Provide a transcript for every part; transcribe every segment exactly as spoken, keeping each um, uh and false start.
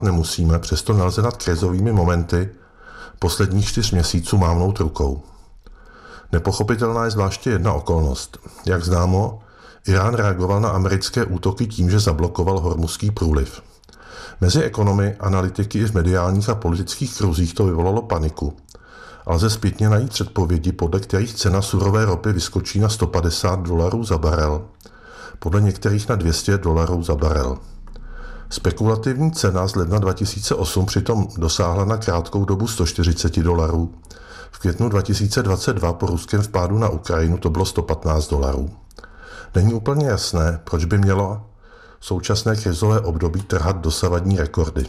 nemusíme, přesto nelze nad krizovými momenty posledních čtyř měsíců mávnout rukou. Nepochopitelná je zvláště jedna okolnost. Jak známo, Irán reagoval na americké útoky tím, že zablokoval Hormuzský průliv. Mezi ekonomy, analytiky i v mediálních a politických kruzích to vyvolalo paniku. A lze zpětně najít předpovědi, podle kterých cena surové ropy vyskočí na sto padesát dolarů za barel, podle některých na dvě stě dolarů za barel. Spekulativní cena z ledna dva tisíce osm přitom dosáhla na krátkou dobu sto čtyřicet dolarů. V květnu dva tisíce dvacet dva po ruském vpádu na Ukrajinu to bylo sto patnáct dolarů. Není úplně jasné, proč by mělo současné krizové období trhat dosavadní rekordy.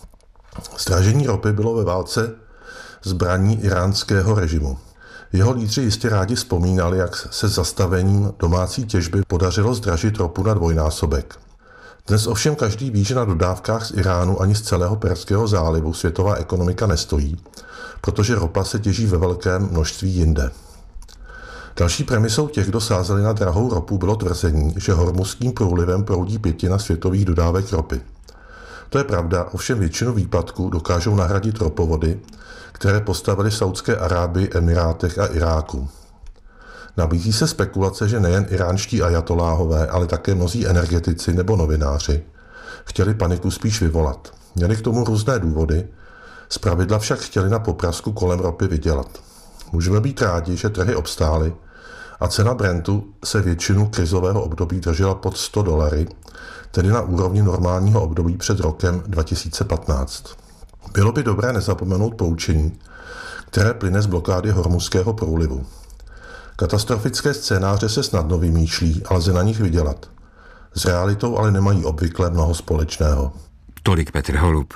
Zdražení ropy bylo ve válce zbraní iránského režimu. Jeho lídři jistě rádi vzpomínali, jak se zastavením domácí těžby podařilo zdražit ropu na dvojnásobek. Dnes ovšem každý ví, že na dodávkách z Iránu ani z celého Perského zálivu světová ekonomika nestojí, protože ropa se těží ve velkém množství jinde. Další premisou těch, kdo sázeli na drahou ropu, bylo tvrzení, že Hormuzským průlivem proudí pětina světových dodávek ropy. To je pravda, ovšem většinu výpadků dokážou nahradit ropovody, které postavili v Saudské Arábii, Emirátech a Iráku. Nabízí se spekulace, že nejen iránští ajatoláhové, ale také mnozí energetici nebo novináři chtěli paniku spíš vyvolat. Měli k tomu různé důvody, zpravidla však chtěli na poprasku kolem ropy vydělat. Můžeme být rádi, že trhy obstály a cena Brentu se většinu krizového období držela pod sto dolary, tedy na úrovni normálního období před rokem dva tisíce patnáct. Bylo by dobré nezapomenout poučení, které plyne z blokády Hormuzského průlivu. Katastrofické scénáře se snadno vymýšlí a lze na nich vydělat. S realitou ale nemají obvykle mnoho společného. Tolik Petr Holub.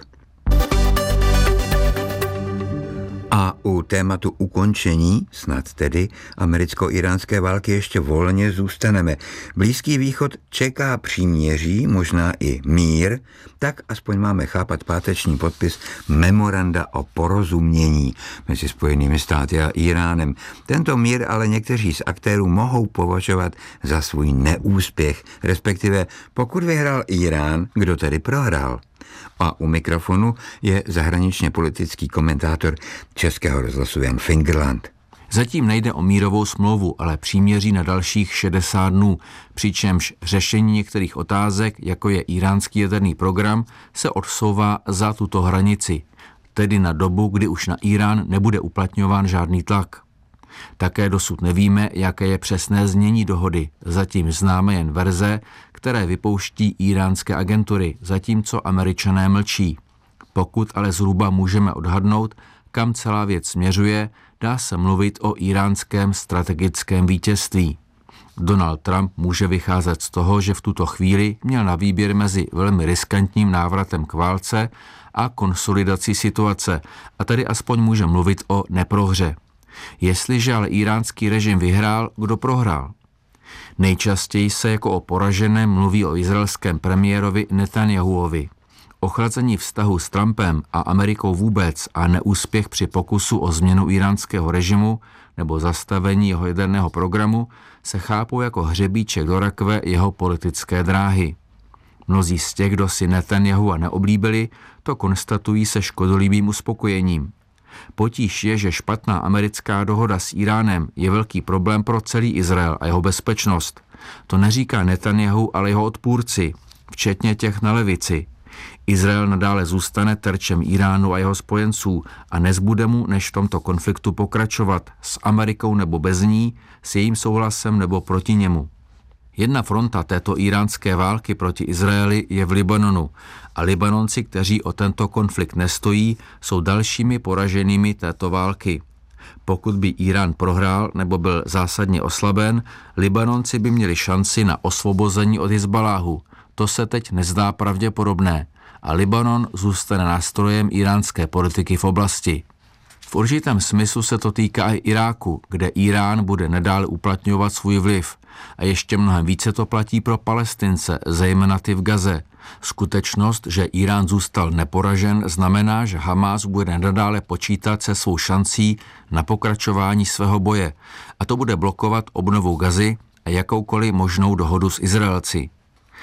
A u tématu ukončení, snad tedy, americko-iránské války ještě volně zůstaneme. Blízký východ čeká příměří, možná i mír, tak aspoň máme chápat páteční podpis memoranda o porozumění mezi Spojenými státy a Iránem. Tento mír ale někteří z aktérů mohou považovat za svůj neúspěch, respektive pokud vyhrál Irán, kdo tedy prohrál. A u mikrofonu je zahraničně politický komentátor Českého rozhlasu Jan Fingerland. Zatím nejde o mírovou smlouvu, ale příměří na dalších šedesát dnů, přičemž řešení některých otázek, jako je iránský jaderný program, se odsouvá za tuto hranici, tedy na dobu, kdy už na Irán nebude uplatňován žádný tlak. Také dosud nevíme, jaké je přesné znění dohody, zatím známe jen verze, které vypouští iránské agentury, zatímco Američané mlčí. Pokud ale zhruba můžeme odhadnout, kam celá věc směřuje, dá se mluvit o iránském strategickém vítězství. Donald Trump může vycházet z toho, že v tuto chvíli měl na výběr mezi velmi riskantním návratem k válce a konsolidací situace, a tedy aspoň může mluvit o neprohře. Jestliže ale iránský režim vyhrál, kdo prohrál? Nejčastěji se jako o poraženém mluví o izraelském premiérovi Netanjahuovi. Ochlazení vztahu s Trumpem a Amerikou vůbec a neúspěch při pokusu o změnu iránského režimu nebo zastavení jeho jaderného programu se chápou jako hřebíček do rakve jeho politické dráhy. Mnozí z těch, kdo si Netanjahua neoblíbili, to konstatují se škodolibým uspokojením. Potíž je, že špatná americká dohoda s Iránem je velký problém pro celý Izrael a jeho bezpečnost. To neříká Netanjahu, ale jeho odpůrci, včetně těch na levici. Izrael nadále zůstane terčem Iránu a jeho spojenců a nezbude mu, než v tomto konfliktu pokračovat s Amerikou nebo bez ní, s jejím souhlasem nebo proti němu. Jedna fronta této iránské války proti Izraeli je v Libanonu a Libanonci, kteří o tento konflikt nestojí, jsou dalšími poraženými této války. Pokud by Irán prohrál nebo byl zásadně oslaben, Libanonci by měli šanci na osvobození od Hizbaláhu. To se teď nezdá pravděpodobné a Libanon zůstane nástrojem iránské politiky v oblasti. V určitém smyslu se to týká i Iráku, kde Irán bude nadále uplatňovat svůj vliv. A ještě mnohem více to platí pro Palestince, zejména ty v Gaze. Skutečnost, že Irán zůstal neporažen, znamená, že Hamás bude nadále počítat se svou šancí na pokračování svého boje. A to bude blokovat obnovu Gazy a jakoukoliv možnou dohodu s Izraelci.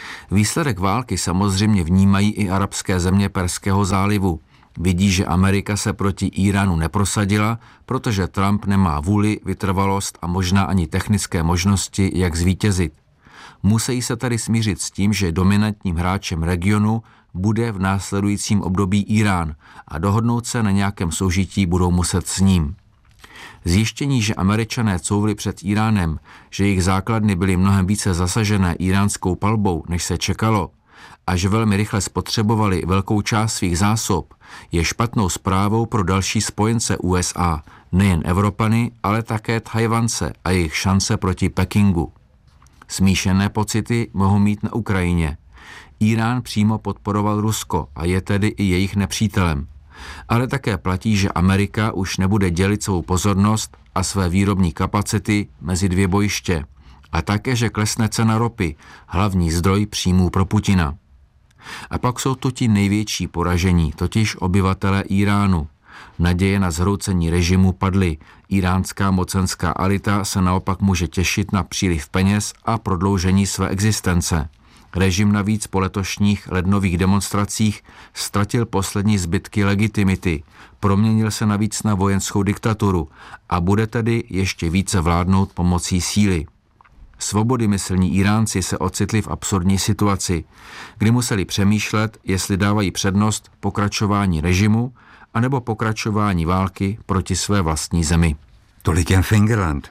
Výsledek války samozřejmě vnímají i arabské země Perského zálivu. Vidí, že Amerika se proti Íránu neprosadila, protože Trump nemá vůli, vytrvalost a možná ani technické možnosti, jak zvítězit. Musí se tady smířit s tím, že dominantním hráčem regionu bude v následujícím období Írán a dohodnout se na nějakém soužití budou muset s ním. Zjištění, že Američané couvli před Íránem, že jejich základny byly mnohem více zasažené íránskou palbou, než se čekalo, a že velmi rychle spotřebovali velkou část svých zásob, je špatnou zprávou pro další spojence U S A, nejen Evropany, ale také Tchajvance a jejich šance proti Pekingu. Smíšené pocity mohou mít na Ukrajině. Írán přímo podporoval Rusko a je tedy i jejich nepřítelem. Ale také platí, že Amerika už nebude dělit svou pozornost a své výrobní kapacity mezi dvě bojiště. A také, že klesne cena ropy, hlavní zdroj příjmů pro Putina. A pak jsou to ti největší poražení, totiž obyvatelé Íránu. Naděje na zhroucení režimu padly. Íránská mocenská elita se naopak může těšit na příliv peněz a prodloužení své existence. Režim navíc po letošních lednových demonstracích ztratil poslední zbytky legitimity, proměnil se navíc na vojenskou diktaturu a bude tedy ještě více vládnout pomocí síly. Svobodymyslní Íránci se ocitli v absurdní situaci, kdy museli přemýšlet, jestli dávají přednost pokračování režimu anebo pokračování války proti své vlastní zemi. Tolik jen Fingerland.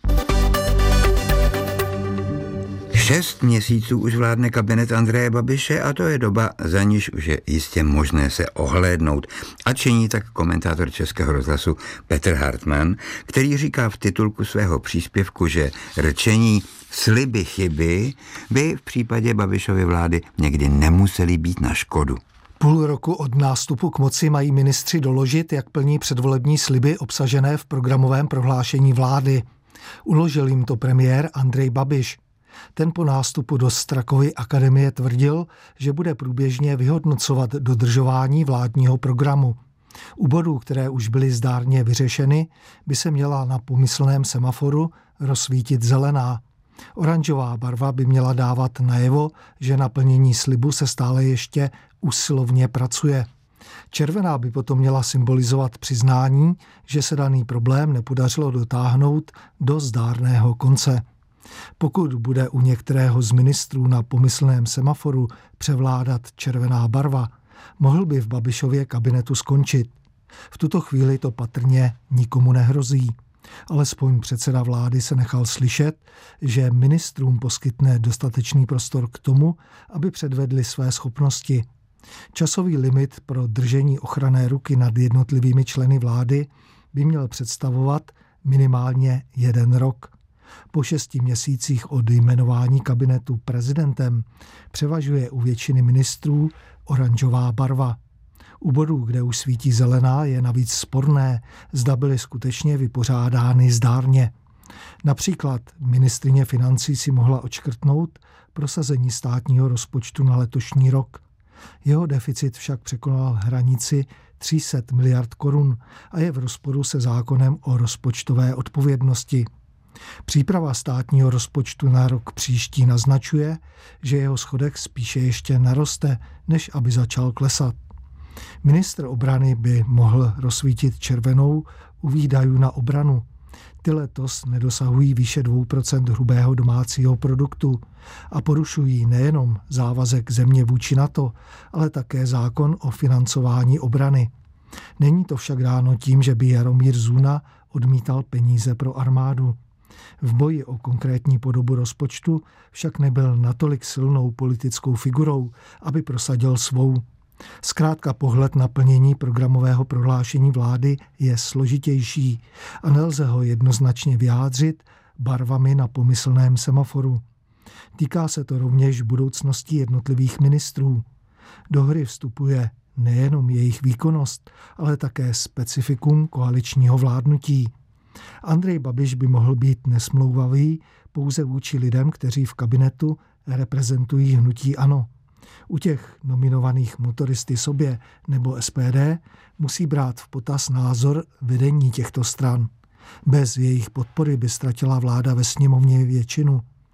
Šest měsíců už vládne kabinet Andreje Babiše a to je doba, za níž už je jistě možné se ohlédnout. A činí tak komentátor Českého rozhlasu Petr Hartmann, který říká v titulku svého příspěvku, že rčení sliby chyby by v případě Babišovy vlády někdy nemusely být na škodu. Půl roku od nástupu k moci mají ministři doložit, jak plní předvolební sliby obsažené v programovém prohlášení vlády. Uložil jim to premiér Andrej Babiš. Ten po nástupu do Strakovy akademie tvrdil, že bude průběžně vyhodnocovat dodržování vládního programu. U bodů, které už byly zdárně vyřešeny, by se měla na pomyslném semaforu rozsvítit zelená. Oranžová barva by měla dávat najevo, že na plnění slibu se stále ještě usilovně pracuje. Červená by potom měla symbolizovat přiznání, že se daný problém nepodařilo dotáhnout do zdárného konce. Pokud bude u některého z ministrů na pomyslném semaforu převládat červená barva, mohl by v Babišově kabinetu skončit. V tuto chvíli to patrně nikomu nehrozí. Alespoň předseda vlády se nechal slyšet, že ministrům poskytne dostatečný prostor k tomu, aby předvedli své schopnosti. Časový limit pro držení ochranné ruky nad jednotlivými členy vlády by měl představovat minimálně jeden rok. Po šesti měsících od jmenování kabinetu prezidentem převažuje u většiny ministrů oranžová barva. U bodů, kde už svítí zelená, je navíc sporné, zda byly skutečně vypořádány zdárně. Například ministryně financí si mohla odškrtnout prosazení státního rozpočtu na letošní rok. Jeho deficit však překonal hranici tři sta miliard korun a je v rozporu se zákonem o rozpočtové odpovědnosti. Příprava státního rozpočtu na rok příští naznačuje, že jeho schodek spíše ještě naroste, než aby začal klesat. Ministr obrany by mohl rozsvítit červenou u výdajů na obranu. Ty letos nedosahují výše dvě procenta hrubého domácího produktu a porušují nejenom závazek země vůči NATO, ale také zákon o financování obrany. Není to však dáno tím, že by Jaromír Zuna odmítal peníze pro armádu. V boji o konkrétní podobu rozpočtu však nebyl natolik silnou politickou figurou, aby prosadil svou. Zkrátka pohled na plnění programového prohlášení vlády je složitější a nelze ho jednoznačně vyjádřit barvami na pomyslném semaforu. Týká se to rovněž budoucnosti jednotlivých ministrů. Do hry vstupuje nejenom jejich výkonnost, ale také specifikum koaličního vládnutí. Andrej Babiš by mohl být nesmlouvavý pouze vůči lidem, kteří v kabinetu reprezentují hnutí ANO. U těch nominovaných motoristy sobě nebo S P D musí brát v potaz názor vedení těchto stran. Bez jejich podpory by ztratila vláda ve sněmovně většinu.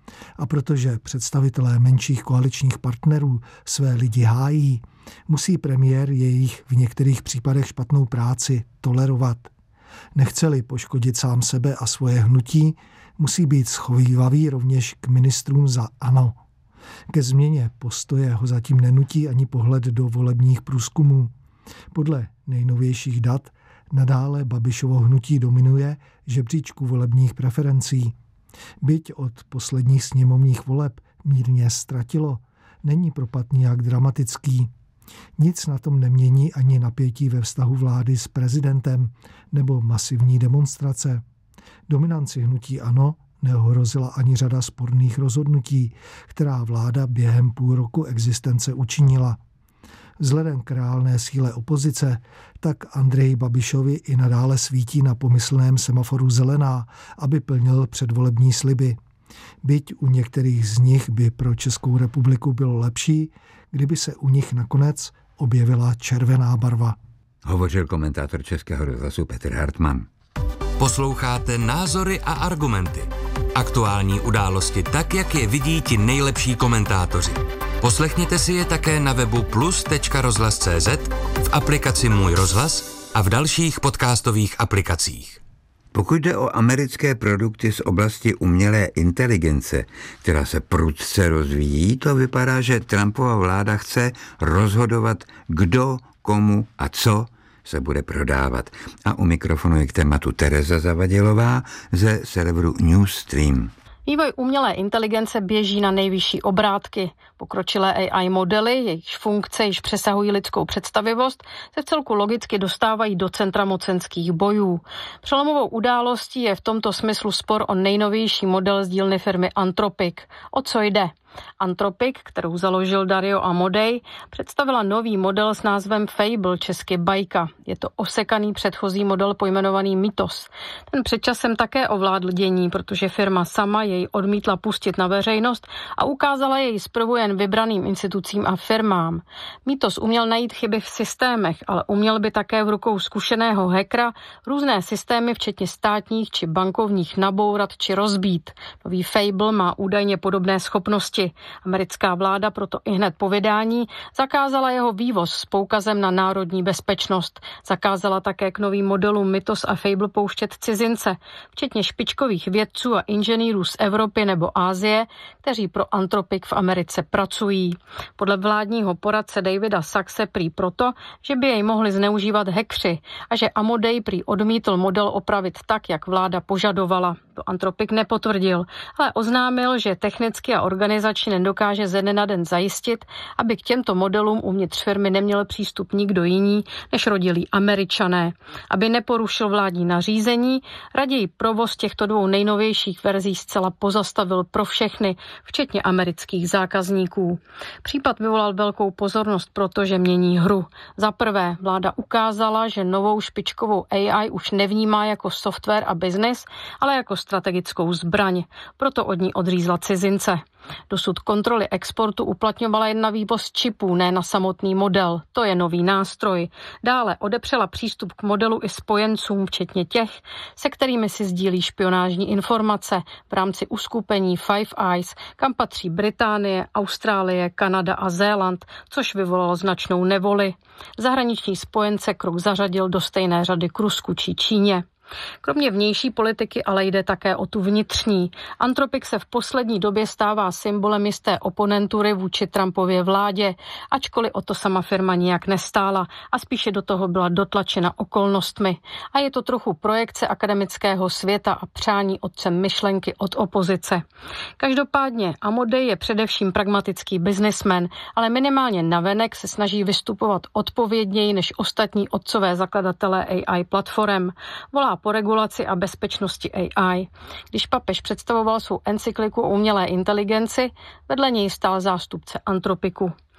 A protože představitelé menších koaličních partnerů své lidi hájí, musí premiér jejich v některých případech špatnou práci tolerovat. Nechce-li poškodit sám sebe a svoje hnutí, musí být schovívavý rovněž k ministrům za ANO. Ke změně postoje ho zatím nenutí ani pohled do volebních průzkumů. Podle nejnovějších dat nadále Babišovo hnutí dominuje žebříčku volebních preferencí. Byť od posledních sněmovních voleb mírně ztratilo, není propad nijak dramatický. Nic na tom nemění ani napětí ve vztahu vlády s prezidentem nebo masivní demonstrace. Dominanci hnutí ANO neohrozila ani řada sporných rozhodnutí, která vláda během půl roku existence učinila. Vzhledem k reálné síle opozice, tak Andreji Babišovi i nadále svítí na pomyslném semaforu zelená, aby plnil předvolební sliby. Byť u některých z nich by pro Českou republiku bylo lepší, kdyby se u nich nakonec objevila červená barva. Hovořil komentátor Českého rozhlasu Petr Hartmann. Posloucháte Názory a argumenty. Aktuální události tak, jak je vidí ti nejlepší komentátoři. Poslechněte si je také na webu plus tečka rozhlas tečka cé zet, v aplikaci Můj rozhlas a v dalších podcastových aplikacích. Pokud jde o americké produkty z oblasti umělé inteligence, která se prudce rozvíjí, to vypadá, že Trumpova vláda chce rozhodovat, kdo, komu a co se bude prodávat. A u mikrofonu je k tématu Tereza Zavadilová ze serveru Newsstream. Vývoj umělé inteligence běží na nejvyšší obrátky. Pokročilé A I modely, jejichž funkce již přesahují lidskou představivost, se vcelku logicky dostávají do centra mocenských bojů. Přelomovou událostí je v tomto smyslu spor o nejnovější model z dílny firmy Anthropic. O co jde? Anthropic, kterou založil Dario Amodei, představila nový model s názvem Fable, česky bajka. Je to osekaný předchozí model pojmenovaný Mythos. Ten před časem také ovládl dění, protože firma sama jej odmítla pustit na veřejnost a ukázala jej zprvu jen vybraným institucím a firmám. Mythos uměl najít chyby v systémech, ale uměl by také v rukou zkušeného hackera různé systémy, včetně státních či bankovních, nabourat či rozbít. Nový Fable má údajně podobné schopnosti. Americká vláda proto ihned po vydání zakázala jeho vývoz s poukazem na národní bezpečnost. Zakázala také k novým modelům Mythos a Fable pouštět cizince, včetně špičkových vědců a inženýrů z Evropy nebo Asie, kteří pro Anthropic v Americe pracují. Podle vládního poradce Davida Saxe prý proto, že by jej mohli zneužívat hackři a že Amodei prý odmítl model opravit tak, jak vláda požadovala. To Anthropic nepotvrdil, ale oznámil, že technicky a organizačně nedokáže ze dne na den zajistit, aby k těmto modelům uvnitř firmy neměl přístup nikdo jiný než rodilí Američané. Aby neporušil vládní nařízení, raději provoz těchto dvou nejnovějších verzí zcela pozastavil pro všechny, včetně amerických zákazníků. Případ vyvolal velkou pozornost, protože mění hru. Za prvé, vláda ukázala, že novou špičkovou A I už nevnímá jako software a biznis, ale jako strategickou zbraň. Proto od ní odřízla cizince. Dosud kontroly exportu uplatňovala jen na vývoz čipů, ne na samotný model. To je nový nástroj. Dále odepřela přístup k modelu i spojencům, včetně těch, se kterými si sdílí špionážní informace v rámci uskupení Five Eyes, kam patří Británie, Austrálie, Kanada a Zéland, což vyvolalo značnou nevoli. Zahraniční spojence krok zařadil do stejné řady k Rusku či Číně. Kromě vnější politiky ale jde také o tu vnitřní. Anthropic se v poslední době stává symbolem jisté oponentury vůči Trumpově vládě, ačkoliv o to sama firma nijak nestála a spíše do toho byla dotlačena okolnostmi. A je to trochu projekce akademického světa a přání otcem myšlenky od opozice. Každopádně Amodei je především pragmatický biznismen, ale minimálně navenek se snaží vystupovat odpovědněji než ostatní otcové zakladatelé A I platform. Volá po regulaci a bezpečnosti A I. Když papež představoval svou encykliku o umělé inteligenci, vedle něj stál zástupce Anthropicu.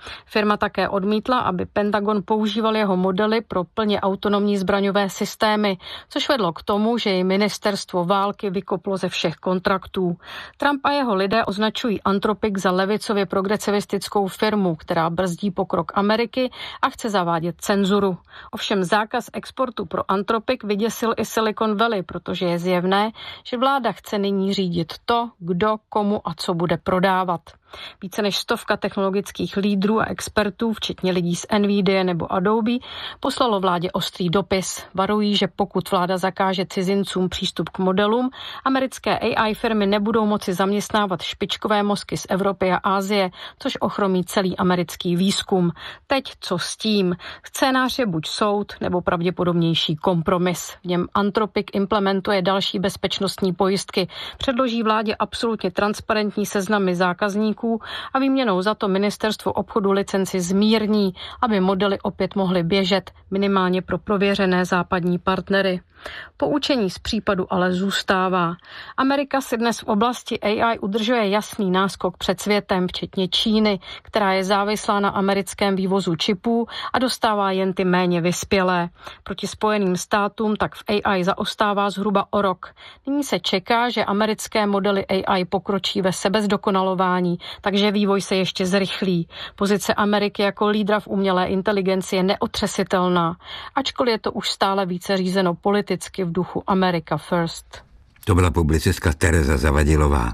Firma také odmítla, aby Pentagon používal jeho modely pro plně autonomní zbraňové systémy, což vedlo k tomu, že jej ministerstvo války vykoplo ze všech kontraktů. Trump a jeho lidé označují Anthropic za levicově progresivistickou firmu, která brzdí pokrok Ameriky a chce zavádět cenzuru. Ovšem zákaz exportu pro Anthropic vyděsil i Silicon Valley, protože je zjevné, že vláda chce nyní řídit to, kdo, komu a co bude prodávat. Více než stovka technologických lídrů a expertů, včetně lidí z Nvidia nebo Adobe, poslalo vládě ostrý dopis. Varují, že pokud vláda zakáže cizincům přístup k modelům, americké A I firmy nebudou moci zaměstnávat špičkové mozky z Evropy a Asie, což ochromí celý americký výzkum. Teď co s tím? Scénář je buď soud, nebo pravděpodobnější kompromis. V něm Anthropic implementuje další bezpečnostní pojistky, předloží vládě absolutně transparentní seznamy zákazníků a výměnou za to ministerstvo obchodu licenci zmírní, aby modely opět mohly běžet, minimálně pro prověřené západní partnery. Poučení z případu ale zůstává. Amerika si dnes v oblasti A I udržuje jasný náskok před světem, včetně Číny, která je závislá na americkém vývozu čipů a dostává jen ty méně vyspělé. Proti Spojeným státům tak v A I zaostává zhruba o rok. Nyní se čeká, že americké modely A I pokročí ve sebezdokonalování, takže vývoj se ještě zrychlí. Pozice Ameriky jako lídra v umělé inteligenci je neotřesitelná, ačkoliv je to už stále více řízeno politicky v duchu America First. To byla publicistka Tereza Zavadilová.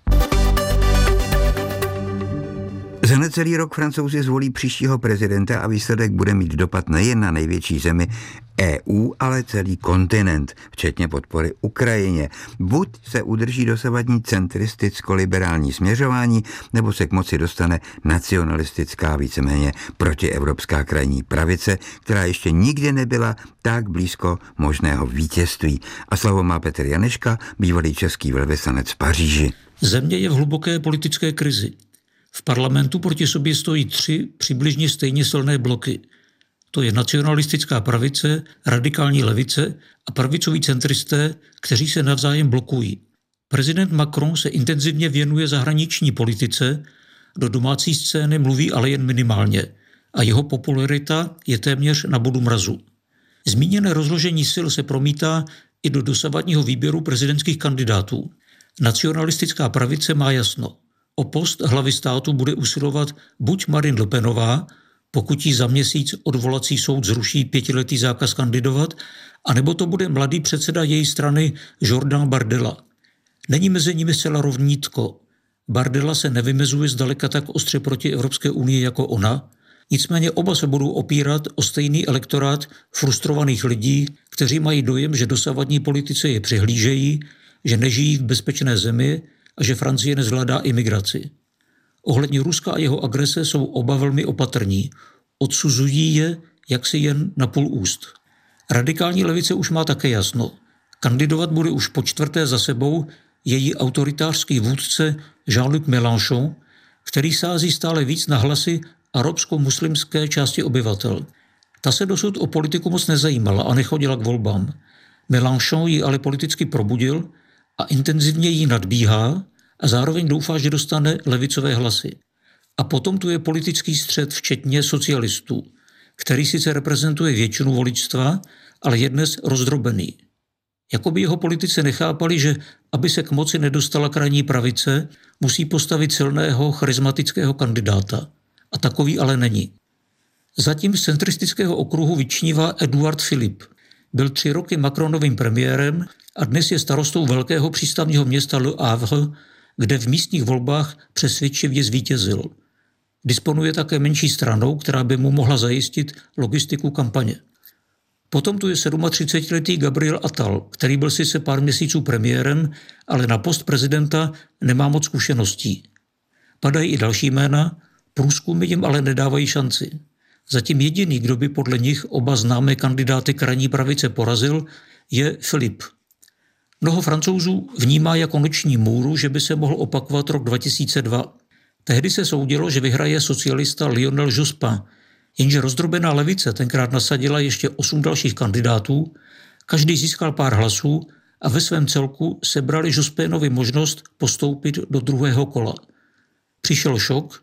Za necelý rok Francouzi zvolí příštího prezidenta a výsledek bude mít dopad nejen na největší zemi E U, ale celý kontinent, včetně podpory Ukrajině. Buď se udrží dosavadní centristicko-liberální směřování, nebo se k moci dostane nacionalistická, víceméně protievropská krajní pravice, která ještě nikdy nebyla tak blízko možného vítězství. A slovo má Petr Janeška, bývalý český velvyslanec v Paříži. Země je v hluboké politické krizi. V parlamentu proti sobě stojí tři přibližně stejně silné bloky. To je nacionalistická pravice, radikální levice a pravicoví centristé, kteří se navzájem blokují. Prezident Macron se intenzivně věnuje zahraniční politice, do domácí scény mluví ale jen minimálně a jeho popularita je téměř na bodu mrazu. Zmíněné rozložení sil se promítá i do dosavadního výběru prezidentských kandidátů. Nacionalistická pravice má jasno. O post hlavy státu bude usilovat buď Marine Le Penová, pokud jí za měsíc odvolací soud zruší pětiletý zákaz kandidovat, anebo to bude mladý předseda její strany Jordan Bardella. Není mezi nimi zcela rovnítko. Bardella se nevymezuje zdaleka tak ostře proti Evropské unii jako ona, nicméně oba se budou opírat o stejný elektorát frustrovaných lidí, kteří mají dojem, že dosavadní politice je přihlížejí, že nežijí v bezpečné zemi a že Francie nezvládá imigraci. Ohledně Ruska a jeho agrese jsou oba velmi opatrní. Odsuzují je jaksi jen na půl úst. Radikální levice už má také jasno. Kandidovat bude už po čtvrté za sebou její autoritářský vůdce Jean-Luc Mélenchon, který sází stále víc na hlasy arabsko-muslimské části obyvatel. Ta se dosud o politiku moc nezajímala a nechodila k volbám. Mélenchon ji ale politicky probudil a intenzivně jí nadbíhá a zároveň doufá, že dostane levicové hlasy. A potom tu je politický střet včetně socialistů, který sice reprezentuje většinu voličstva, ale je dnes rozdrobený. Jakoby jeho politici nechápali, že aby se k moci nedostala krajní pravice, musí postavit silného charismatického kandidáta. A takový ale není. Zatím z centristického okruhu vyčnívá Edouard Philippe. Byl tři roky Macronovým premiérem a dnes je starostou velkého přístavního města Le Havre, kde v místních volbách přesvědčivě zvítězil. Disponuje také menší stranou, která by mu mohla zajistit logistiku kampaně. Potom tu je třicetisedmiletý Gabriel Attal, který byl sice pár měsíců premiérem, ale na post prezidenta nemá moc zkušeností. Padají i další jména, průzkumy jim ale nedávají šanci. Zatím jediný, kdo by podle nich oba známé kandidáty krajní pravice porazil, je Philippe. Mnoho Francouzů vnímá jako noční můru, že by se mohl opakovat rok dva tisíce dva. Tehdy se soudilo, že vyhraje socialista Lionel Jospin, jenže rozdrobená levice tenkrát nasadila ještě osm dalších kandidátů, každý získal pár hlasů a ve svém celku sebrali Jospinovi možnost postoupit do druhého kola. Přišel šok,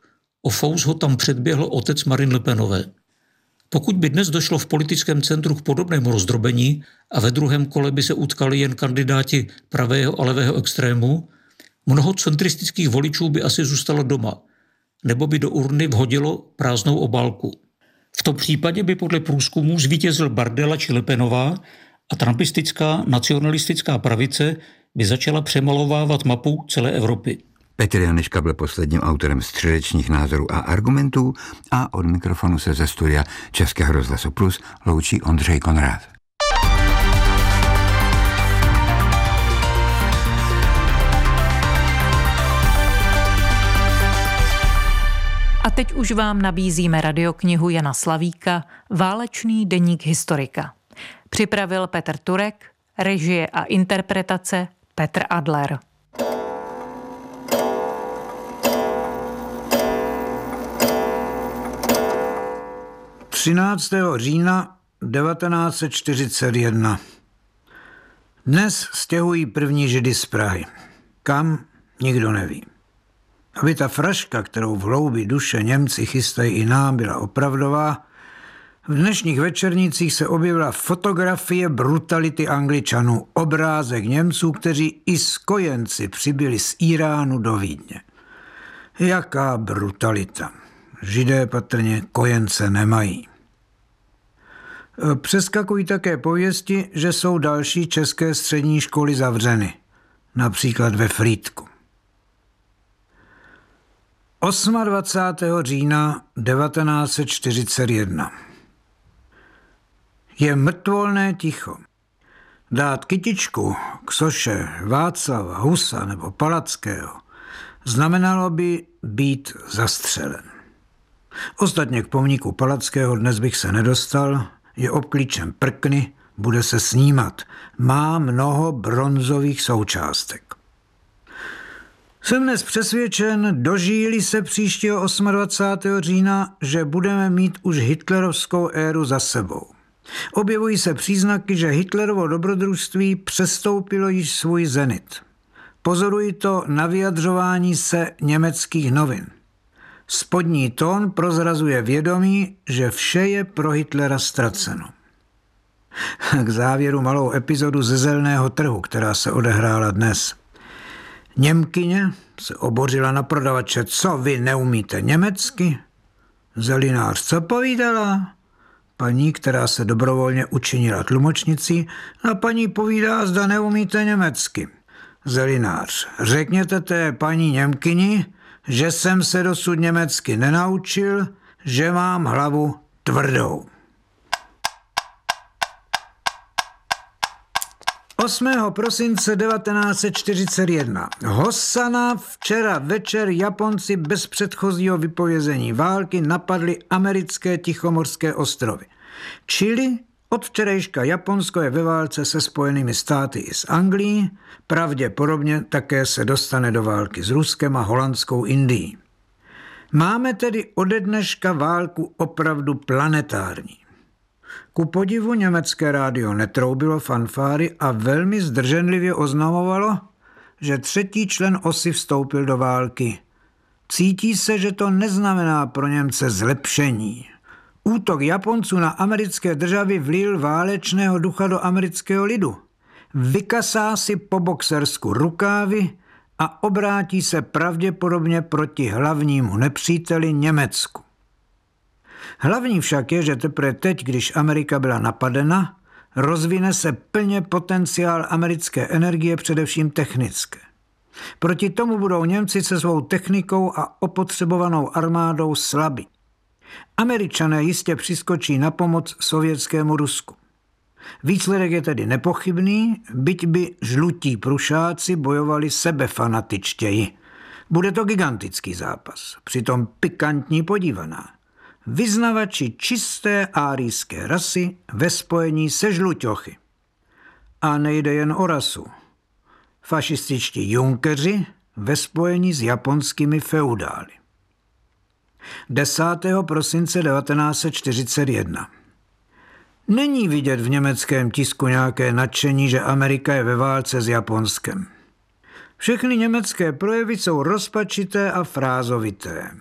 O fous ho tam předběhl otec Marine Le Penové. Pokud by dnes došlo v politickém centru k podobnému rozdrobení a ve druhém kole by se utkali jen kandidáti pravého a levého extrému, mnoho centristických voličů by asi zůstalo doma, nebo by do urny vhodilo prázdnou obálku. V tom případě by podle průzkumů zvítězil Bardella či Le Penová a trumpistická nacionalistická pravice by začala přemalovávat mapu celé Evropy. Petr Janečka byl posledním autorem středečních názorů a argumentů a od mikrofonu se ze studia Českého rozhlasu Plus loučí Ondřej Konrád. A teď už vám nabízíme radioknihu Jana Slavíka Válečný deník historika. Připravil Petr Turek, režie a interpretace Petr Adler. třináctého října devatenáct set čtyřicet jedna. Dnes stěhují první Židy z Prahy. Kam? Nikdo neví. Aby ta fraška, kterou v hloubi duše Němci chystají i nám, byla opravdová, v dnešních večernicích se objevila fotografie brutality Angličanů, obrázek Němců, kteří i skojenci přibyli z Iránu do Vídně. Jaká brutalita. Židé patrně kojence nemají. Přeskakují také pověsti, že jsou další české střední školy zavřeny, například ve Frýdku. dvacátého osmého října devatenáct set čtyřicet jedna. Je mrtvolné ticho. Dát kytičku k soše Václava, Husa nebo Palackého znamenalo by být zastřelen. Ostatně k pomníku Palackého dnes bych se nedostal, je obklíčen prkny, bude se snímat. Má mnoho bronzových součástek. Jsem dnes přesvědčen, dožíli se příštího dvacátého osmého října, že budeme mít už hitlerovskou éru za sebou. Objevují se příznaky, že Hitlerovo dobrodružství přestoupilo již svůj zenit. Pozoruji to na vyjadřování se německých novin. Spodní tón prozrazuje vědomí, že vše je pro Hitlera ztraceno. K závěru malou epizodu ze Zelného trhu, která se odehrála dnes. Němkyně se obořila na prodavače, co vy neumíte německy? Zelinář, co povídala? Paní, která se dobrovolně učinila tlumočnicí, a paní povídá, zda neumíte německy. Zelinář, řekněte té paní Němkyni, že jsem se dosud německy nenaučil, že mám hlavu tvrdou. osmého prosince devatenáct set čtyřicet jedna. Hossana, včera večer Japonci bez předchozího vypovězení války napadli americké Tichomorské ostrovy. Čili od včerejška Japonsko je ve válce se Spojenými státy i s Anglií, pravděpodobně také se dostane do války s Ruskem a holandskou Indií. Máme tedy ode dneška válku opravdu planetární. Ku podivu německé rádio netroubilo fanfáry a velmi zdrženlivě oznamovalo, že třetí člen osy vstoupil do války. Cítí se, že to neznamená pro Němce zlepšení. Útok Japonců na americké državy vlil válečného ducha do amerického lidu. Vykasá si po boxersku rukávy a obrátí se pravděpodobně proti hlavnímu nepříteli Německu. Hlavní však je, že teprve teď, když Amerika byla napadena, rozvine se plně potenciál americké energie, především technické. Proti tomu budou Němci se svou technikou a opotřebovanou armádou slabí. Američané jistě přiskočí na pomoc sovětskému Rusku. Výsledek je tedy nepochybný, byť by žlutí prušáci bojovali sebefanatičtěji. Bude to gigantický zápas, přitom pikantní podívaná. Vyznavači čisté árijské rasy ve spojení se žluťochy. A nejde jen o rasu. Fašističtí junkeři ve spojení s japonskými feudály. desátého prosince devatenáct set čtyřicet jedna. Není vidět v německém tisku nějaké nadšení, že Amerika je ve válce s Japonskem. Všechny německé projevy jsou rozpačité a frázovité.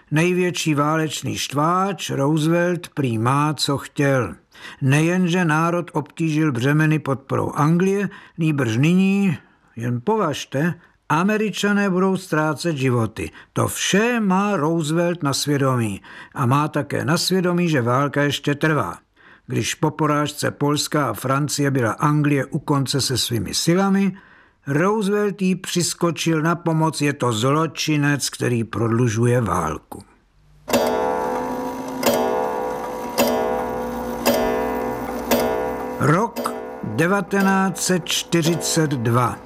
Největší válečný štváč Roosevelt prý má, co chtěl. Nejenže národ obtížil břemeny podporou Anglie, nýbrž nyní, jen považte, Američané budou ztrácet životy. To vše má Roosevelt na svědomí a má také na svědomí, že válka ještě trvá. Když po porážce Polska a Francie byla Anglie u konce se svými silami, Roosevelt jí přiskočil na pomoc, je to zločinec, který prodlužuje válku. Rok devatenáct set čtyřicet dva.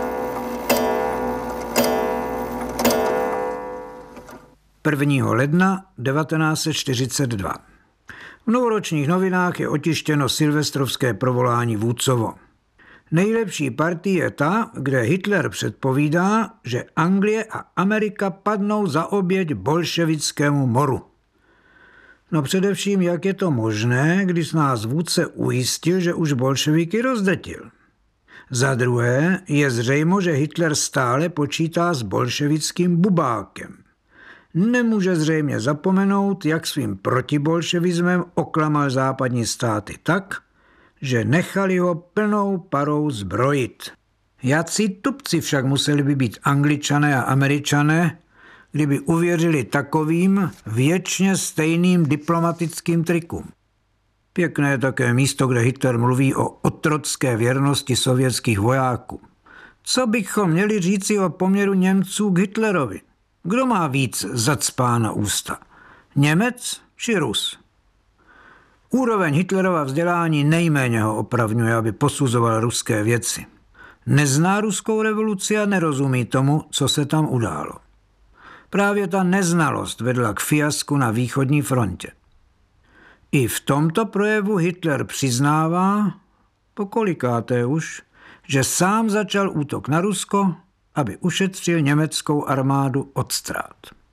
prvního ledna devatenáct set čtyřicet dva. V novoročních novinách je otištěno silvestrovské provolání Vůdcovo. Nejlepší partie je ta, kde Hitler předpovídá, že Anglie a Amerika padnou za oběť bolševickému moru. No především, jak je to možné, když nás vůdce ujistil, že už bolševiky rozdetil. Za druhé je zřejmo, že Hitler stále počítá s bolševickým bubákem. Nemůže zřejmě zapomenout, jak svým protibolševismem oklamal západní státy tak, že nechali ho plnou parou zbrojit. Jací tupci však museli by být Angličané a Američané, kdyby uvěřili takovým věčně stejným diplomatickým trikům. Pěkné je také místo, kde Hitler mluví o otrocké věrnosti sovětských vojáků. Co bychom měli říci o poměru Němců k Hitlerovi? Kdo má víc zacpána ústa? Němec či Rus? Úroveň Hitlerova vzdělání nejméně ho opravňuje, aby posuzoval ruské věci. Nezná ruskou revoluci a nerozumí tomu, co se tam událo. Právě ta neznalost vedla k fiasku na východní frontě. I v tomto projevu Hitler přiznává, pokolikáté už, že sám začal útok na Rusko, aby ušetřil německou armádu od ztrát.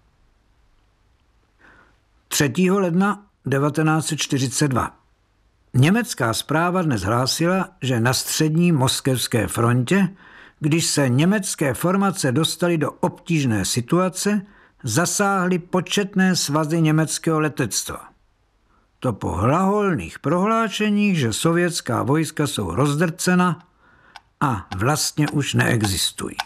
třetího ledna devatenáct set čtyřicet dva. Německá zpráva dnes hlásila, že na střední moskevské frontě, když se německé formace dostaly do obtížné situace, zasáhly početné svazy německého letectva. To po hlaholných prohlášeních, že sovětská vojska jsou rozdrcena a vlastně už neexistují.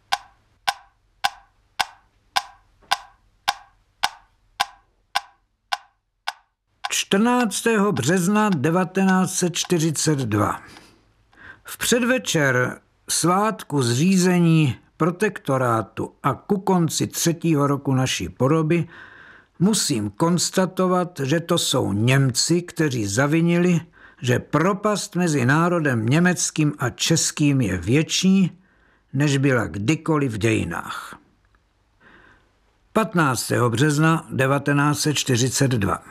čtrnáctého března devatenáct set čtyřicet dva. V předvečer svátku zřízení protektorátu a ku konci třetího roku naší poroby musím konstatovat, že to jsou Němci, kteří zavinili, že propast mezi národem německým a českým je větší, než byla kdykoliv v dějinách. patnáctého března devatenáct set čtyřicet dva.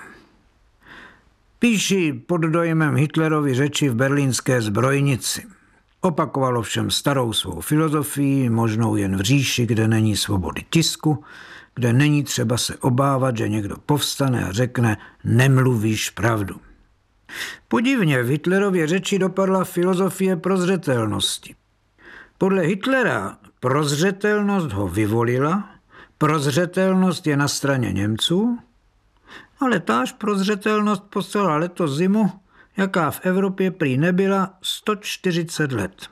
Píši pod dojmem Hitlerovy řeči v berlínské zbrojnici. Opakovalo všem starou svou filozofii, možnou jen v říši, kde není svobody tisku, kde není třeba se obávat, že někdo povstane a řekne nemluvíš pravdu. Podivně v Hitlerově řeči dopadla filozofie prozřetelnosti. Podle Hitlera prozřetelnost ho vyvolila, prozřetelnost je na straně Němců, ale táž prozřetelnost poslala letos zimu, jaká v Evropě prý nebyla sto čtyřicet let.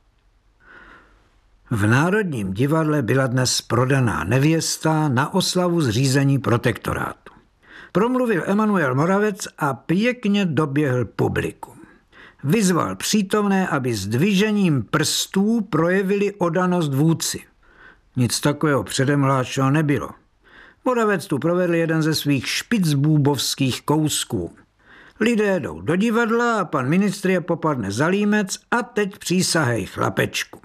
V Národním divadle byla dnes prodaná nevěsta na oslavu zřízení protektorátu. Promluvil Emanuel Moravec a pěkně doběhl publikum. Vyzval přítomné, aby s dvižením prstů projevili oddanost vůdci. Nic takového předem hlášeno nebylo. Moravec tu provedl jeden ze svých špicbůbovských kousků. Lidé jdou do divadla a pan ministr je popadne za límec a teď přísahej chlapečku.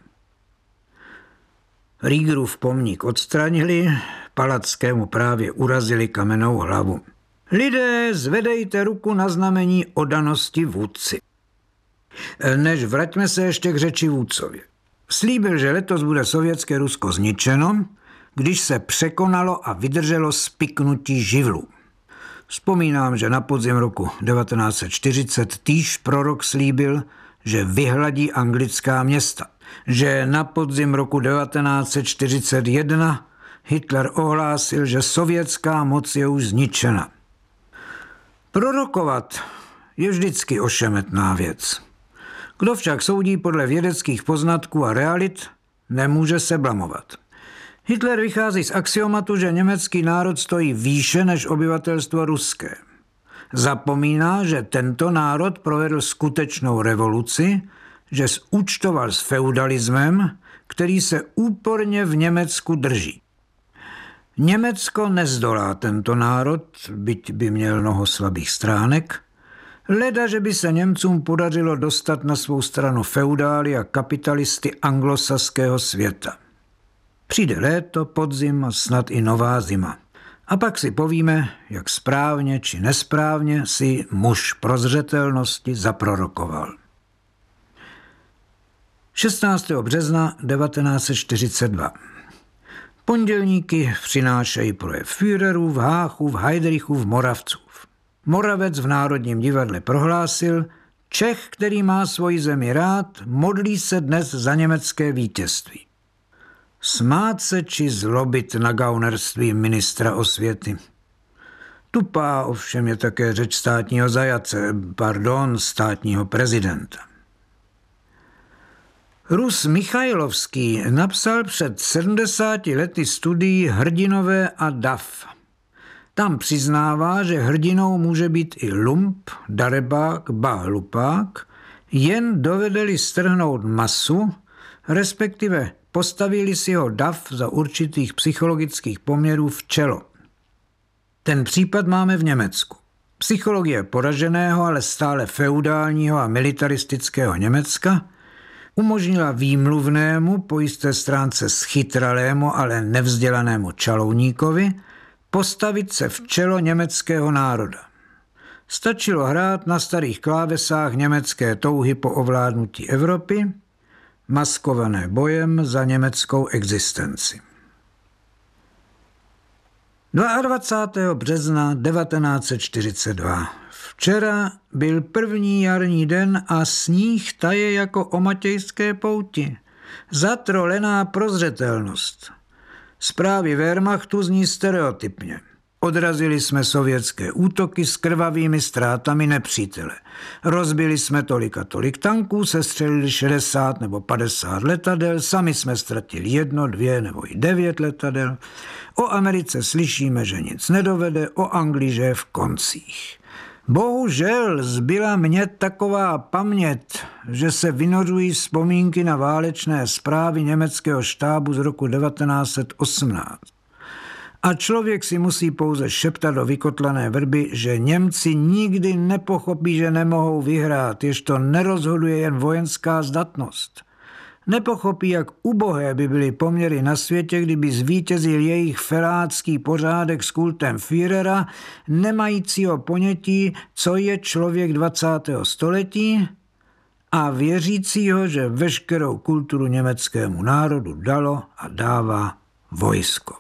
Riegerův pomník odstranili, Palackému právě urazili kamennou hlavu. Lidé, zvedejte ruku na znamení oddanosti vůdci. Než vraťme se ještě k řeči vůdcově. Slíbil, že letos bude sovětské Rusko zničeno, když se překonalo a vydrželo spiknutí živlů. Vzpomínám, že na podzim roku devatenáct set čtyřicet týž prorok slíbil, že vyhladí anglická města, že na podzim roku devatenáct set čtyřicet jedna Hitler ohlásil, že sovětská moc je už zničena. Prorokovat je vždycky ošemetná věc. Kdo však soudí podle vědeckých poznatků a realit, nemůže se blamovat. Hitler vychází z axiomatu, že německý národ stojí výše než obyvatelstvo ruské. Zapomíná, že tento národ provedl skutečnou revoluci, že zúčtoval s feudalismem, který se úporně v Německu drží. Německo nezdolá tento národ, byť by měl mnoho slabých stránek, leda, že by se Němcům podařilo dostat na svou stranu feudály a kapitalisty anglosaského světa. Přijde léto, podzim a snad i nová zima. A pak si povíme, jak správně či nesprávně si muž prozřetelnosti zaprorokoval. šestnáctého března devatenáct set čtyřicet dva. Pondělníky přinášejí projev Führerův, Háchův, Heydrichův, Moravcův. Moravec v Národním divadle prohlásil, Čech, který má svoji zemi rád, modlí se dnes za německé vítězství. Smát se či zlobit na gaunerství ministra osvěty. Tupá ovšem je také řeč státního zajace, pardon, státního prezidenta. Rus Michajlovský napsal před sedmdesáti lety studii Hrdinové a dav. Tam přiznává, že hrdinou může být i lump, darebák, ba hlupák, jen dovede-li strhnout masu, respektive postavili si ho dav za určitých psychologických poměrů v čelo. Ten případ máme v Německu. Psychologie poraženého, ale stále feudálního a militaristického Německa umožnila výmluvnému, po jisté stránce schytralému, ale nevzdělanému čalouníkovi postavit se v čelo německého národa. Stačilo hrát na starých klávesách německé touhy po ovládnutí Evropy, maskované bojem za německou existenci. dvacátého druhého března devatenáct set čtyřicet dva. Včera byl první jarní den a sníh taje jako o matějské pouti. Zatrolená prozřetelnost. Zprávy Wehrmachtu zní stereotypně. Odrazili jsme sovětské útoky s krvavými ztrátami nepřítele. Rozbili jsme tolik a tolik tanků, sestřelili šedesát nebo padesát letadel, sami jsme ztratili jedno, dvě nebo i devět letadel. O Americe slyšíme, že nic nedovede, o Anglii, že je v koncích. Bohužel zbyla mně taková paměť, že se vynořují vzpomínky na válečné zprávy německého štábu z roku devatenáct set osmnáct. A člověk si musí pouze šeptat do vykotlané vrby, že Němci nikdy nepochopí, že nemohou vyhrát, jež to nerozhoduje jen vojenská zdatnost. Nepochopí, jak ubohé by byly poměry na světě, kdyby zvítězil jejich felácký pořádek s kultem Führera, nemajícího ponětí, co je člověk dvacátého století, a věřícího, že veškerou kulturu německému národu dalo a dává vojsko.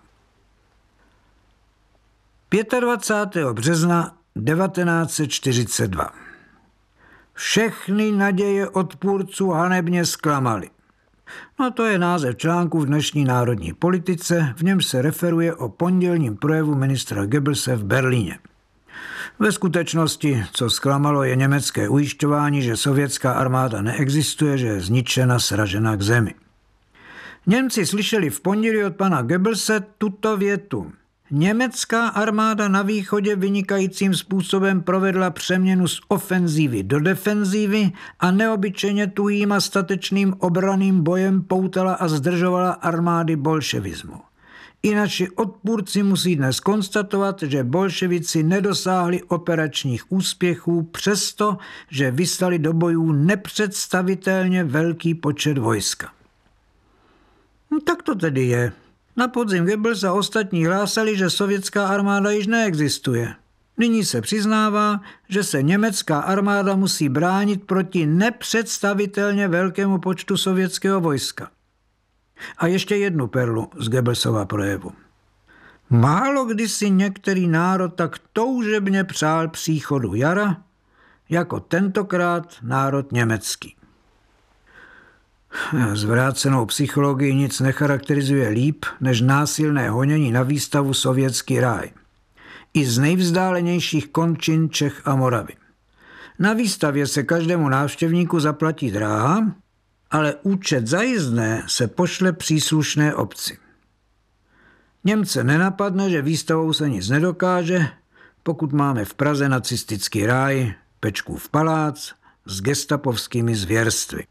dvacátého pátého března devatenáct set čtyřicet dva. Všechny naděje odpůrců hanebně zklamaly. No to je název článku v dnešní národní politice, v němž se referuje o pondělním projevu ministra Goebbelse v Berlíně. Ve skutečnosti, co zklamalo, je německé ujišťování, že sovětská armáda neexistuje, že je zničena, sražena k zemi. Němci slyšeli v pondělí od pana Goebbelse tuto větu. Německá armáda na východě vynikajícím způsobem provedla přeměnu z ofenzívy do defenzívy a neobyčejně tuhým a statečným obranným bojem poutala a zdržovala armády bolševismu. I naši odpůrci musí dnes konstatovat, že bolševici nedosáhli operačních úspěchů přesto, že vyslali do bojů nepředstavitelně velký počet vojska. No, tak to tedy je. Na podzim Goebbels a ostatní hlásali, že sovětská armáda již neexistuje. Nyní se přiznává, že se německá armáda musí bránit proti nepředstavitelně velkému počtu sovětského vojska. A ještě jednu perlu z Goebbelsova projevu. Málo kdy si některý národ tak toužebně přál příchodu jara, jako tentokrát národ německý. Zvrácenou psychologii nic necharakterizuje líp než násilné honění na výstavu Sovětský ráj. I z nejvzdálenějších končin Čech a Moravy. Na výstavě se každému návštěvníku zaplatí dráha, ale účet za jízdné se pošle příslušné obci. Němce nenapadne, že výstavou se nic nedokáže, pokud máme v Praze nacistický ráj, Pečkův palác s gestapovskými zvěrstvy.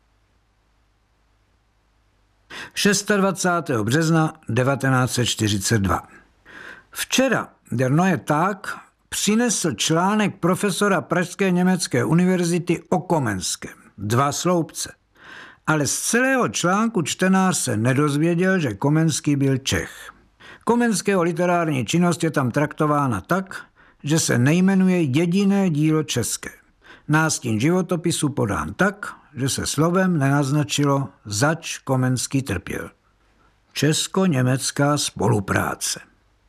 dvacátého šestého března devatenáct set čtyřicet dva. Včera Der Neue Tag přinesl článek profesora Pražské německé univerzity o Komenském, dva sloupce. Ale z celého článku čtenář se nedozvěděl, že Komenský byl Čech. Komenského literární činnost je tam traktována tak, že se nejmenuje jediné dílo české. Nástin životopisu podán tak, že se slovem nenaznačilo, zač Komenský trpěl. Česko-německá spolupráce.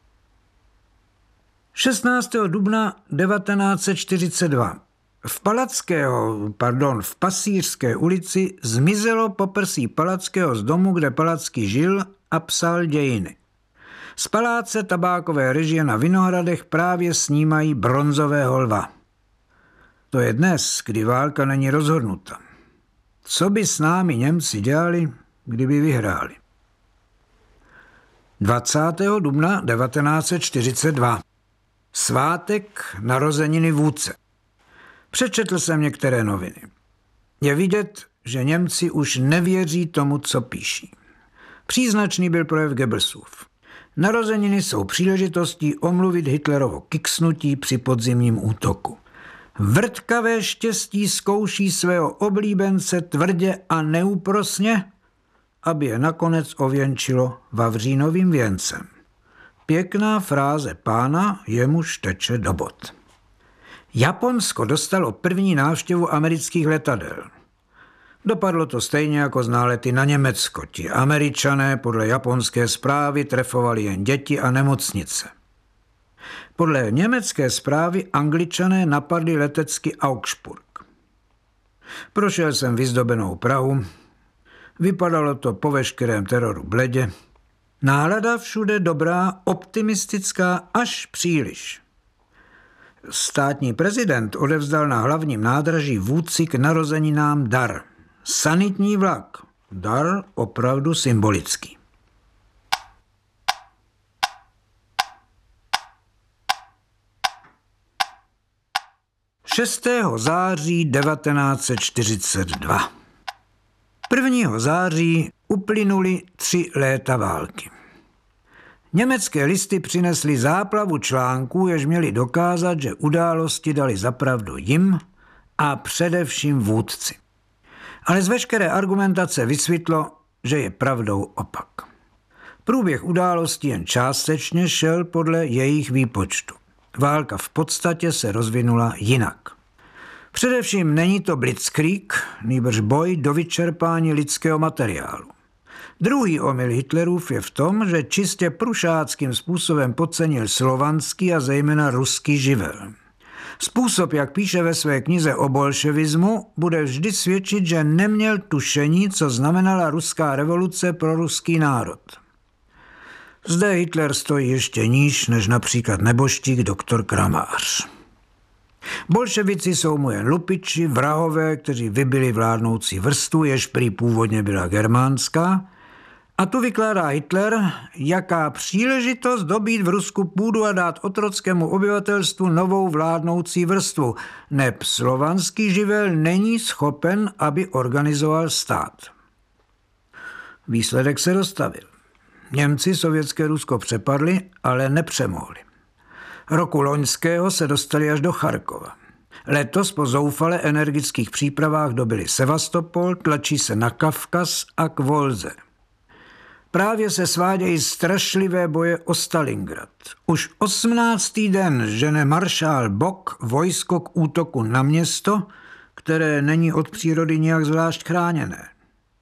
šestnáctého dubna devatenáct set čtyřicet dva. V Palackého, pardon, v Pasířské ulici zmizelo poprsí Palackého z domu, kde Palacký žil a psal dějiny. Z paláce tabákové režie na Vinohradech právě snímají Bronzového lva. To je dnes, kdy válka není rozhodnuta. Co by s námi Němci dělali, kdyby vyhráli? dvacátého dubna devatenáct set čtyřicet dva. Svátek narozeniny vůdce. Přečetl jsem některé noviny. Je vidět, že Němci už nevěří tomu, co píší. Příznačný byl projev Goebbelsův. Narozeniny jsou příležitostí omluvit Hitlerovo kiksnutí při podzimním útoku. Vrtkavé štěstí zkouší svého oblíbence tvrdě a neúprosně, aby je nakonec ověnčilo vavřínovým věncem. Pěkná fráze pána, jemuž teče do bod. Japonsko dostalo první návštěvu amerických letadel. Dopadlo to stejně jako z nálety na Německo. Ti Američané podle japonské zprávy trefovali jen děti a nemocnice. Podle německé zprávy Angličané napadli letecky Augsburg. Prošel jsem vyzdobenou Prahu. Vypadalo to po veškerém teroru bledě. Nálada všude dobrá, optimistická až příliš. Státní prezident odevzdal na hlavním nádraží vůdci k narozeninám dar. Sanitní vlak. Dar opravdu symbolický. šestého září devatenáct set čtyřicet dva. prvního září uplynuly tři léta války. Německé listy přinesly záplavu článků, jež měli dokázat, že události dali zapravdu jim a především vůdci. Ale z veškeré argumentace vysvětlo, že je pravdou opak. Průběh událostí jen částečně šel podle jejich výpočtu. Válka v podstatě se rozvinula jinak. Především není to blitzkrieg, nýbrž boj do vyčerpání lidského materiálu. Druhý omyl Hitlerův je v tom, že čistě prušáckým způsobem podcenil slovanský a zejména ruský živel. Způsob, jak píše ve své knize o bolševismu, bude vždy svědčit, že neměl tušení, co znamenala ruská revoluce pro ruský národ. Zde Hitler stojí ještě níž než například neboštík doktor Kramář. Bolševici jsou mu jen lupiči, vrahové, kteří vybili vládnoucí vrstvu, jež prý původně byla germánská, a tu vykládá Hitler, jaká příležitost dobít v Rusku půdu a dát otrockému obyvatelstvu novou vládnoucí vrstvu. Neb slovanský živel není schopen, aby organizoval stát. Výsledek se dostavil. Němci sovětské Rusko přepadli, ale nepřemohli. Roku loňského se dostali až do Charkova. Letos po zoufale energických přípravách dobili Sevastopol, tlačí se na Kavkaz a k Volze. Právě se svádějí strašlivé boje o Stalingrad. Už osmnáctý den žene maršál Bok vojsko k útoku na město, které není od přírody nijak zvlášť chráněné.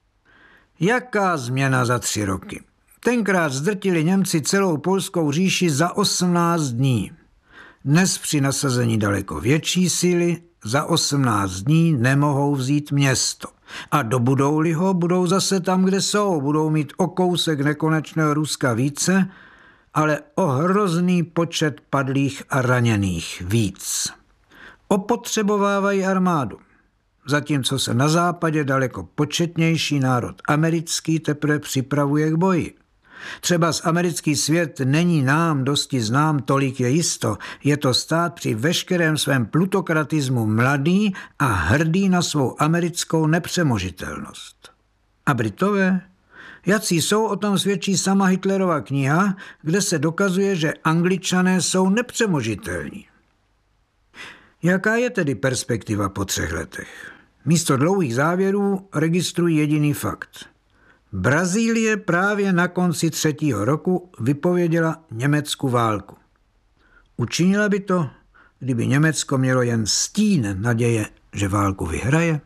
Jaká změna za tři roky? Tenkrát zdrtili Němci celou polskou říši za osmnáct dní. Dnes při nasazení daleko větší síly za osmnáct dní nemohou vzít město. A dobudou-li ho, budou zase tam, kde jsou. Budou mít o kousek nekonečného Ruska více, ale o hrozný počet padlých a raněných víc. Opotřebovávají armádu. Zatímco se na západě daleko početnější národ americký teprve připravuje k boji. Třeba z americký svět není nám dosti znám, tolik je jisto. Je to stát při veškerém svém plutokratismu mladý a hrdý na svou americkou nepřemožitelnost. A Britové? Jací jsou, o tom svědčí sama Hitlerova kniha, kde se dokazuje, že Angličané jsou nepřemožitelní. Jaká je tedy perspektiva po třech letech? Místo dlouhých závěrů registrují jediný fakt. Brazílie právě na konci třetího roku vypověděla Německu válku. Učinila by to, kdyby Německo mělo jen stín naděje, že válku vyhraje?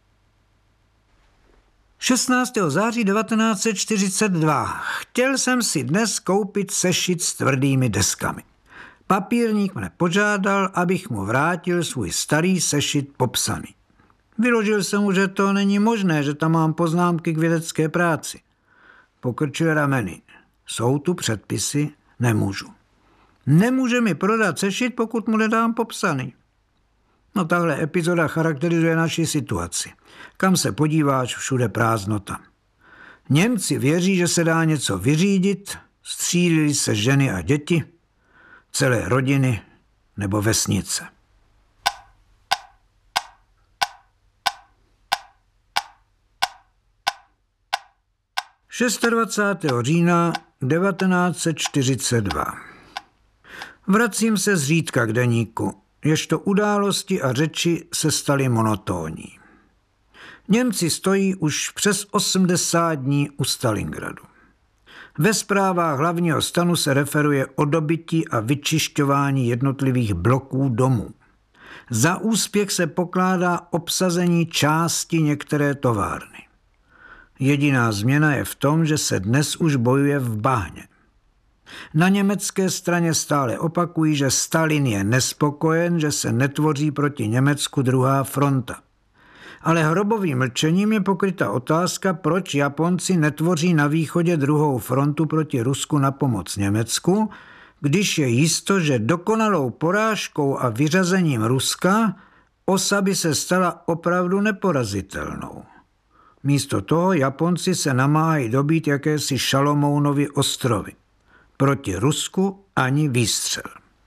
šestnáctého září devatenáct set čtyřicet dva. Chtěl jsem si dnes koupit sešit s tvrdými deskami. Papírník mne požádal, abych mu vrátil svůj starý sešit popsaný. Vyložil jsem mu, že to není možné, že tam mám poznámky k vědecké práci. Pokrčil rameny. Jsou tu předpisy, nemůžu. Nemůže mi prodat sešit, pokud mu nedám popsaný. No tahle epizoda charakterizuje naši situaci. Kam se podíváš, všude prázdnota. Němci věří, že se dá něco vyřídit, střílili se ženy a děti, celé rodiny nebo vesnice. dvacátého šestého října devatenáct set čtyřicet dva. Vracím se zřídka k deníku, ježto události a řeči se staly monotónní. Němci stojí už přes osmdesát dní u Stalingradu. Ve zprávách hlavního stanu se referuje o dobytí a vyčišťování jednotlivých bloků domů. Za úspěch se pokládá obsazení části některé továrny. Jediná změna je v tom, že se dnes už bojuje v bahně. Na německé straně stále opakují, že Stalin je nespokojen, že se netvoří proti Německu druhá fronta. Ale hrobovým mlčením je pokryta otázka, proč Japonci netvoří na východě druhou frontu proti Rusku na pomoc Německu, když je jisto, že dokonalou porážkou a vyřazením Ruska osa by se stala opravdu neporazitelnou. Místo toho Japonci se namáhají dobít jakési Šalomounovy ostrovy. Proti Rusku ani výstřel.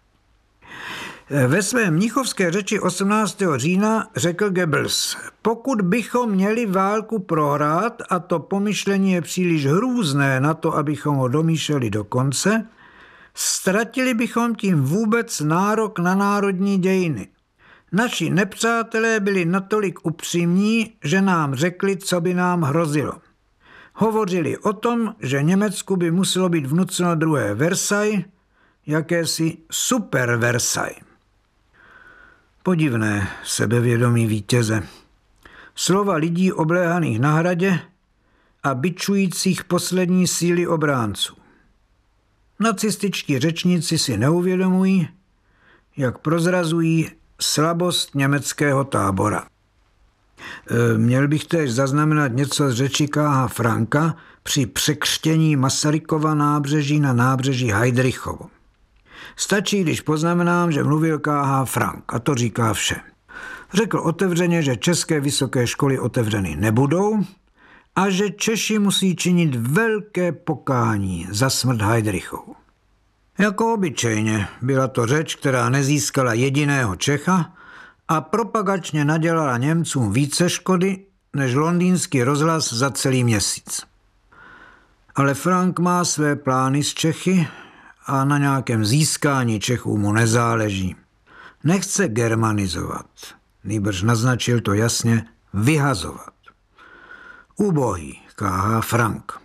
Ve své mnichovské řeči osmnáctého října řekl Goebbels, pokud bychom měli válku prohrát, a to pomyšlení je příliš hrůzné na to, abychom ho domýšleli do konce, ztratili bychom tím vůbec nárok na národní dějiny. Naši nepřátelé byli natolik upřímní, že nám řekli, co by nám hrozilo. Hovořili o tom, že Německu by muselo být vnuceno druhé Versailles, jakési super Versailles. Podivné sebevědomí vítěze. Slova lidí obléhaných na hradě a bičujících poslední síly obránců. Nacističtí řečníci si neuvědomují, jak prozrazují slabost německého tábora. E, měl bych též zaznamenat něco z řeči K H. Franka při překřtění Masarykova nábřeží na nábřeží Heydrichovo. Stačí, když poznamenám, že mluvil K H. Frank, a to říká vše. Řekl otevřeně, že české vysoké školy otevřeny nebudou a že Češi musí činit velké pokání za smrt Heydrichovu. Jako obyčejně byla to řeč, která nezískala jediného Čecha a propagačně nadělala Němcům více škody než londýnský rozhlas za celý měsíc. Ale Frank má své plány s Čechy a na nějakém získání Čechů mu nezáleží. Nechce germanizovat, nýbrž naznačil to jasně, vyhazovat. Ubohý K H. Frank.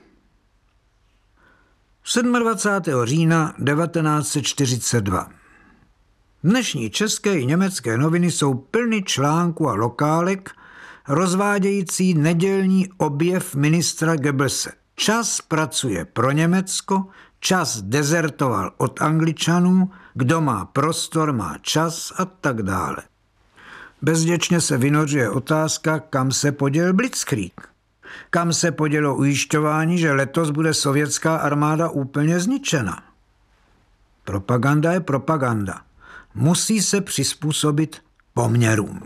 dvacátého sedmého října devatenáct set čtyřicet dva. Dnešní české i německé noviny jsou plny článků a lokálek rozvádějící nedělní objev ministra Goebbelse. Čas pracuje pro Německo, čas dezertoval od Angličanů, kdo má prostor, má čas a tak dále. Bezděčně se vynořuje otázka, kam se poděl Blitzkrieg. Kam se podělo ujišťování, že letos bude sovětská armáda úplně zničena. Propaganda je propaganda. Musí se přizpůsobit poměrům.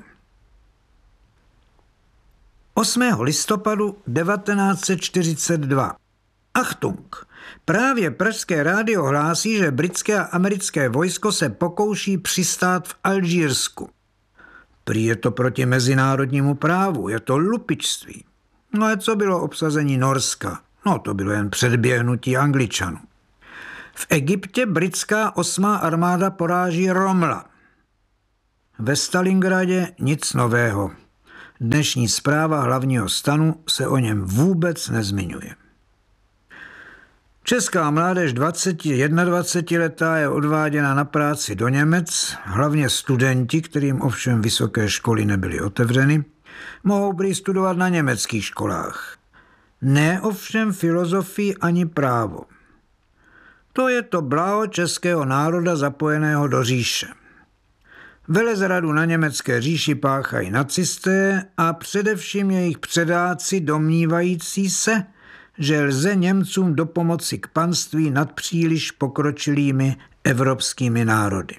osmého listopadu devatenáct set čtyřicet dva. Achtung! Právě pražské rádio hlásí, že britské a americké vojsko se pokouší přistát v Alžírsku. Prý je to proti mezinárodnímu právu, je to lupičství. No a co bylo obsazení Norska? No to bylo jen předběhnutí Angličanů. V Egyptě britská osmá armáda poráží Romla. Ve Stalingradě nic nového. Dnešní zpráva hlavního stanu se o něm vůbec nezmiňuje. Česká mládež dvacet dvacet jedna letá je odváděna na práci do Němec, hlavně studenti, kterým ovšem vysoké školy nebyly otevřeny, mohou prý studovat na německých školách. Ne ovšem filozofii ani právo. To je to blaho českého národa zapojeného do říše. Velezradu na německé říši páchají nacisté a především jejich předáci domnívající se, že lze Němcům dopomoci k panství nad příliš pokročilými evropskými národy.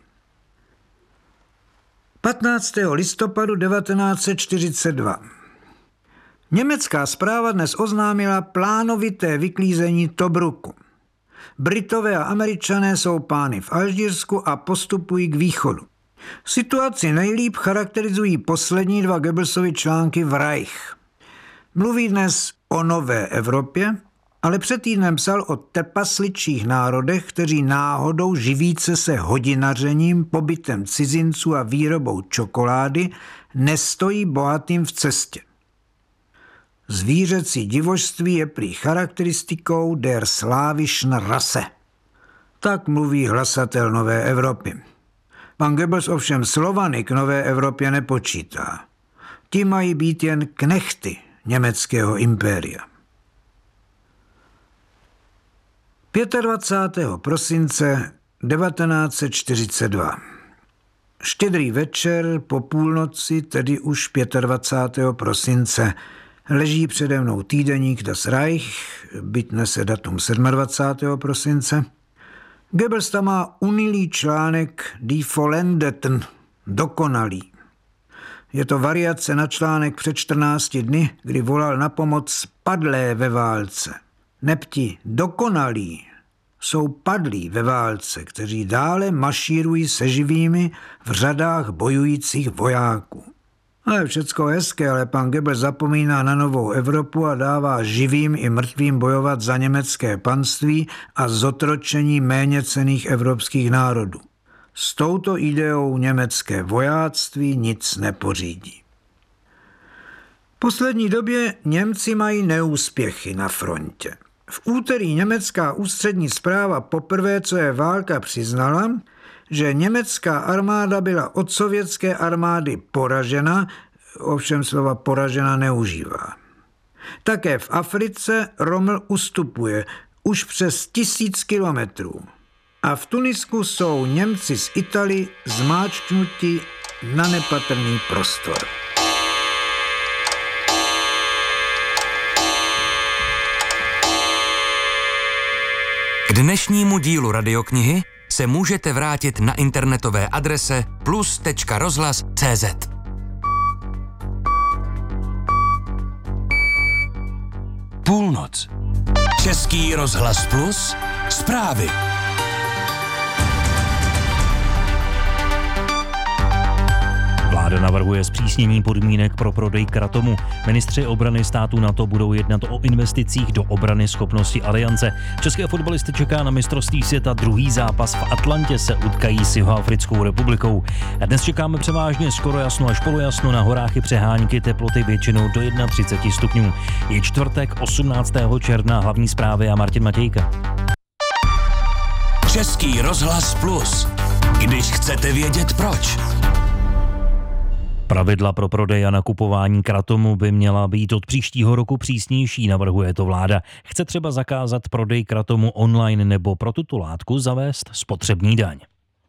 patnáctého listopadu devatenáct set čtyřicet dva. Německá správa dnes oznámila plánovité vyklízení Tobruku. Britové a Američané jsou pány v Alžírsku a postupují k východu. Situaci nejlíp charakterizují poslední dva Goebbelsovy články v Reich. Mluví dnes o nové Evropě, ale před týdnem psal o trpasličích národech, kteří náhodou živíce se hodinařením, pobytem cizinců a výrobou čokolády nestojí bohatým v cestě. Zvířecí divožství je prý charakteristikou der slávischen Rasse. Tak mluví hlasatel nové Evropy. Pan Goebbels ovšem Slovany k nové Evropě nepočítá. Ti mají být jen knechty německého impéria. dvacátého pátého prosince devatenáct set čtyřicet dva. Štědrý večer po půlnoci, tedy už dvacátého pátého prosince, leží přede mnou týdeník Das Reich, byť nese datum dvacátého sedmého prosince. Goebbels tam má unilý článek Die Vollendeten, dokonalý. Je to variace na článek před čtrnácti dny, kdy volal na pomoc padlé ve válce. Nebti dokonalí jsou padlí ve válce, kteří dále mašírují se živými v řadách bojujících vojáků. A je všecko hezké, ale pan Goebbels zapomíná na novou Evropu a dává živým i mrtvým bojovat za německé panství a zotročení méněcenných evropských národů. S touto ideou německé vojáctví nic nepořídí. V poslední době Němci mají neúspěchy na frontě. V úterý německá ústřední zpráva poprvé, co je válka, přiznala, že německá armáda byla od sovětské armády poražena, ovšem slova poražena neužívá. Také v Africe Rommel ustupuje už přes tisíc kilometrů. A v Tunisku jsou Němci z Italii zmáčknuti na nepatrný prostor. K dnešnímu dílu radioknihy se můžete vrátit na internetové adrese plus tečka rozhlas tečka cé zet. Půlnoc. Český rozhlas Plus. Zprávy. Vláda navrhuje zpřísnění podmínek pro prodej Kratomu. Ministři obrany států NATO budou jednat o investicích do obrany schopnosti aliance. České fotbalisty čeká na mistrovství světa druhý zápas v Atlantě, se utkají s Jihoafrickou republikou. A dnes čekáme převážně skoro jasno až polojasno, na horách i přehánky, teploty většinou do třicet jedna stupňů. Je čtvrtek osmnáctého června, hlavní zprávy a Martin Matějka. Český rozhlas Plus. Když chcete vědět proč. Pravidla pro prodej a nakupování Kratomu by měla být od příštího roku přísnější, navrhuje to vláda. Chce třeba zakázat prodej Kratomu online nebo pro tuto látku zavést spotřební daň.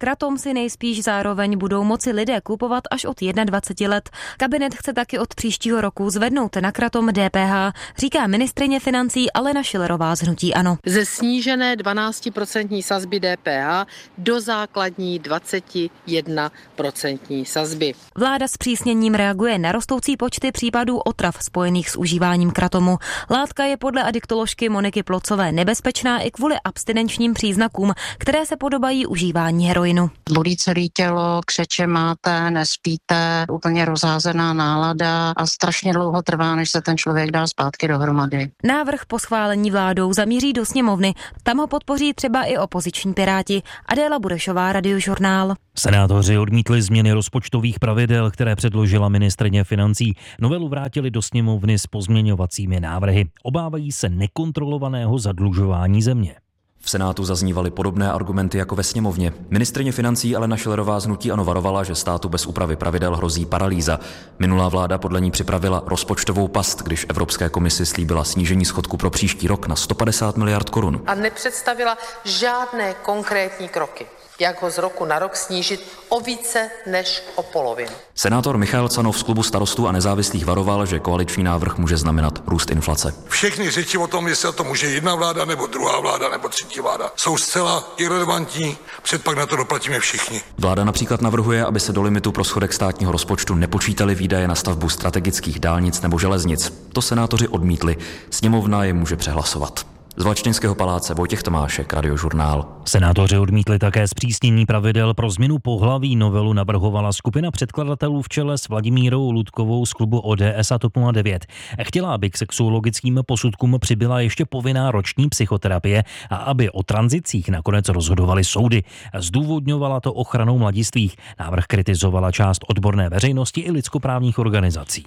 kratom si nejspíš zároveň budou moci lidé kupovat až od dvacet jedna let. Kabinet chce taky od příštího roku zvednout na kratom D P H, říká ministryně financí Alena Schillerová z hnutí ANO. Ze snížené dvanáctiprocentní sazby D P H do základní dvacet jedna procentní sazby. Vláda s přísněním reaguje na rostoucí počty případů otrav spojených s užíváním kratomu. Látka je podle adiktoložky Moniky Plocové nebezpečná i kvůli abstinenčním příznakům, které se podobají užívání heroinu. Bolí celé tělo, křeče máte, nespíte, úplně rozházená nálada a strašně dlouho trvá, než se ten člověk dá zpátky dohromady. Návrh po schválení vládou zamíří do sněmovny. Tam ho podpoří třeba i opoziční Piráti. Adéla Burešová, Radiožurnál. Senátoři odmítli změny rozpočtových pravidel, které předložila ministryně financí. Novelu vrátili do sněmovny s pozměňovacími návrhy. Obávají se nekontrolovaného zadlužování země. V Senátu zaznívaly podobné argumenty jako ve sněmovně. Ministryně financí Alena Schillerová z hnutí ANO varovala, že státu bez úpravy pravidel hrozí paralýza. Minulá vláda podle ní připravila rozpočtovou past, když Evropské komisi slíbila snížení schodku pro příští rok na sto padesát miliard korun. A nepředstavila žádné konkrétní kroky, jak ho z roku na rok snížit o více než o polovinu. Senátor Michael Canov z klubu Starostů a nezávislých varoval, že koaliční návrh může znamenat růst inflace. Všechny řeči o tom, jestli to může jedna vláda, nebo druhá vláda, nebo třetí vláda, jsou zcela irelevantní, předpak na to doplatíme všichni. Vláda například navrhuje, aby se do limitu pro schodek státního rozpočtu nepočítaly výdaje na stavbu strategických dálnic nebo železnic. To senátoři odmítli. Sněmovna je může přehlasovat. Z Vlačtinského paláce Vojtěch Tomášek, Radiožurnál. Senátoři odmítli také zpřísnění pravidel pro změnu pohlaví. Novelu navrhovala skupina předkladatelů v čele s Vladimírou Ludkovou z klubu O D S a TOP nula devět. Chtěla, aby k sexuologickým posudkům přibyla ještě povinná roční psychoterapie a aby o tranzicích nakonec rozhodovaly soudy. Zdůvodňovala to ochranou mladistvých. Návrh kritizovala část odborné veřejnosti i lidskoprávních organizací.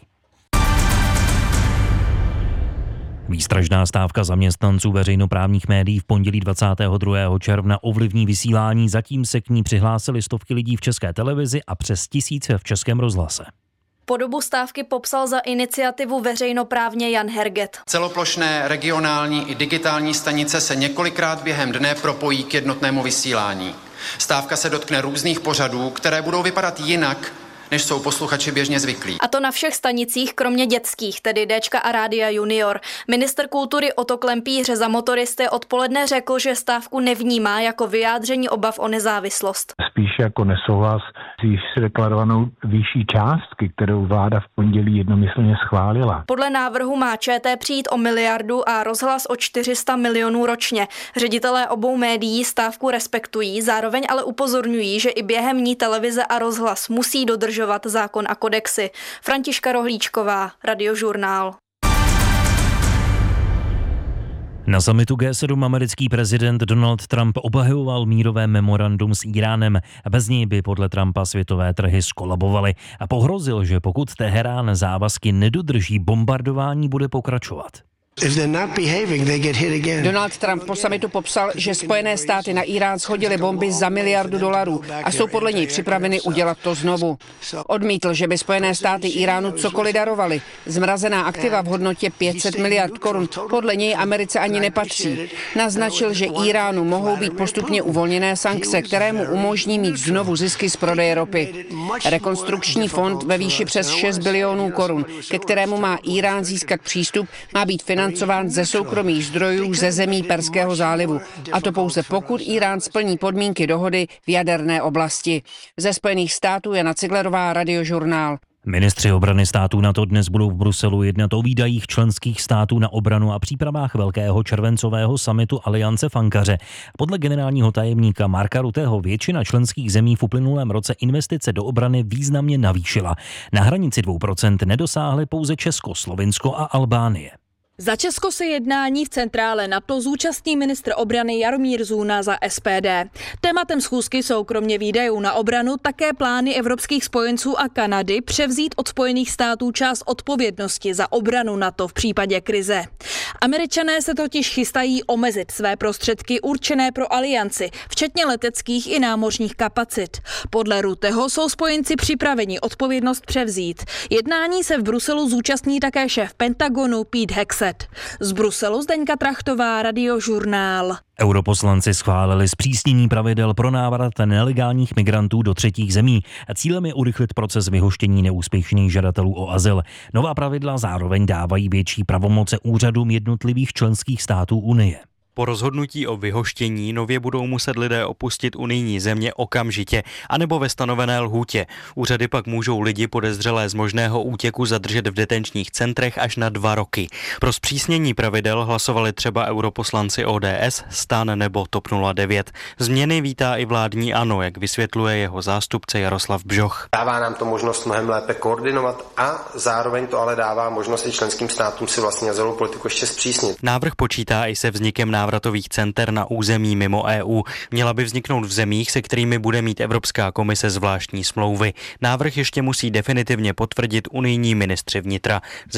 Výstražná stávka zaměstnanců veřejnoprávních médií v pondělí dvacátého druhého června ovlivní vysílání, zatím se k ní přihlásily stovky lidí v České televizi a přes tisíc v Českém rozhlase. Podobu stávky popsal za iniciativu veřejnoprávně Jan Herget. Celoplošné, regionální i digitální stanice se několikrát během dne propojí k jednotnému vysílání. Stávka se dotkne různých pořadů, které budou vypadat jinak, než jsou posluchači běžně zvyklí. A to na všech stanicích, kromě dětských, tedy Déčka a Rádia Junior. Ministr kultury Otto Klempíř za Motoristy odpoledne řekl, že stávku nevnímá jako vyjádření obav o nezávislost. Spíš jako nesouhlas s již deklarovanou výší částky, kterou vláda v pondělí jednomyslně schválila. Podle návrhu má ČT přijít o miliardu a rozhlas o čtyři sta milionů ročně. Ředitelé obou médií stávku respektují, zároveň ale upozorňují, že i během ní televize a rozhlas musí dodržovat zákon a kodexy. Františka Rohlíčková, Radiožurnál. Na summitu G sedm americký prezident Donald Trump obhajoval mírové memorandum s Íránem. Bez něj by podle Trumpa světové trhy skolabovaly a pohrozil, že pokud Teherán závazky nedodrží, bombardování bude pokračovat. Donald Trump po summitu popsal, že Spojené státy na Írán shodily bomby za miliardu dolarů a jsou podle něj připraveny udělat to znovu. Odmítl, že by Spojené státy Íránu cokoliv darovaly. Zmrazená aktiva v hodnotě pět set miliard korun podle něj Americe ani nepatří. Naznačil, že Íránu mohou být postupně uvolněné sankce, které mu umožní mít znovu zisky z prodeje ropy. Rekonstrukční fond ve výši přes šest bilionů korun, ke kterému má Írán získat přístup, má být financován ze soukromých zdrojů ze zemí Perského zálivu. A to pouze pokud Írán splní podmínky dohody v jaderné oblasti. Ze Spojených států Jana Ciglerová, Radiožurnál. Ministři obrany států NATO dnes budou v Bruselu jednat o výdajích členských států na obranu a přípravách velkého červencového summitu Aliance v Ankaře. Podle generálního tajemníka Marka Rutteho většina členských zemí v uplynulém roce investice do obrany významně navýšila. Na hranici dvou procent nedosáhly pouze Česko, Slovinsko a Albánie. Za Česko se jednání v centrále NATO zúčastní ministr obrany Jaromír Zůna za S P D. Tématem schůzky jsou kromě výdajů na obranu také plány evropských spojenců a Kanady převzít od Spojených států část odpovědnosti za obranu NATO v případě krize. Američané se totiž chystají omezit své prostředky určené pro alianci, včetně leteckých i námořních kapacit. Podle Rutteho jsou spojenci připraveni odpovědnost převzít. Jednání se v Bruselu zúčastní také šéf Pentagonu Pete Hegseth. Z Bruselu Zdeňka Trachtová, Radiožurnál. Europoslanci schválili zpřísnění pravidel pro návrat nelegálních migrantů do třetích zemí. Cílem je urychlit proces vyhoštění neúspěšných žadatelů o azyl. Nová pravidla zároveň dávají větší pravomoce úřadům jednotlivých členských států Unie. Po rozhodnutí o vyhoštění nově budou muset lidé opustit unijní země okamžitě, anebo ve stanovené lhůtě. Úřady pak můžou lidi podezřelé z možného útěku zadržet v detenčních centrech až na dva roky. Pro zpřísnění pravidel hlasovali třeba europoslanci O D S, STAN nebo TOP nula devět. Změny vítá i vládní ANO, jak vysvětluje jeho zástupce Jaroslav Bžoch. Dává nám to možnost mnohem lépe koordinovat a zároveň to ale dává možnost i členským státům si vlastně azylovou politiku ještě zpřísnit. Návrh počítá i se vznikem návratových center na území mimo E U. Měla by vzniknout v zemích, se kterými bude mít Evropská komise zvláštní smlouvy. Návrh ještě musí definitivně potvrdit unijní ministři vnitra.